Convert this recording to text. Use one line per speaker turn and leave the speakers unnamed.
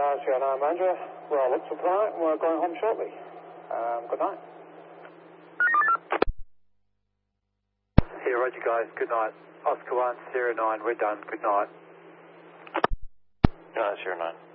Sierra 9 Ranger. Well, look for tonight. We're going home shortly. Good night.
Here, roger guys, good night. Oscar 1, Sierra 9, we're done, good night.
Good night, Sierra 9.